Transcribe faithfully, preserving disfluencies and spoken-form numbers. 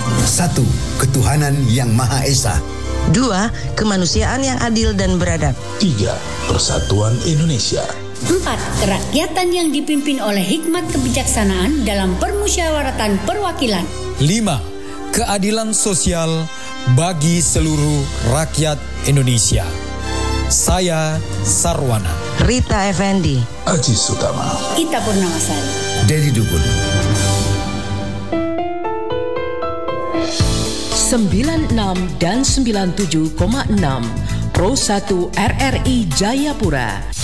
Satu, ketuhanan yang Maha Esa. Dua, kemanusiaan yang adil dan beradab. Tiga, persatuan Indonesia. Empat, kerakyatan yang dipimpin oleh hikmat kebijaksanaan dalam permusyawaratan perwakilan. Lima, keadilan sosial bagi seluruh rakyat Indonesia. Saya Sarwana. Rita Effendi. Aji Sutama. Ita Purnamasari. Dedi Dukun. sembilan puluh enam dan sembilan puluh tujuh koma enam Pro satu R R I Jayapura.